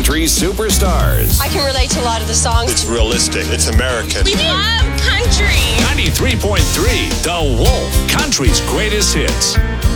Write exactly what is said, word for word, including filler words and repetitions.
country superstars. I can relate to a lot of the songs. It's realistic. It's American. We love country. ninety-three point three The Wolf, country's greatest hits.